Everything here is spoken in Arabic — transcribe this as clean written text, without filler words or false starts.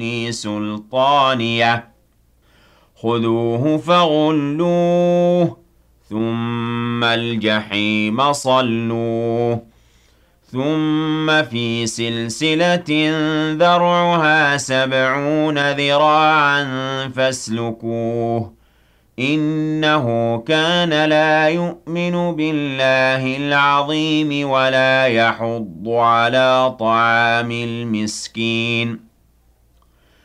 سُلْطَانِيَهْ خُذُوهُ فَغُلُّوهُ ثُمَّ الْجَحِيمَ صَلُّوهُ ثُمَّ فِي سِلْسِلَةٍ ذَرْعُهَا 70 ذِرَاعًا فَاسْلُكُوهُ إِنَّهُ كَانَ لَا يُؤْمِنُ بِاللَّهِ الْعَظِيمِ وَلَا يَحُضُّ عَلَىٰ طَعَامِ الْمِسْكِينِ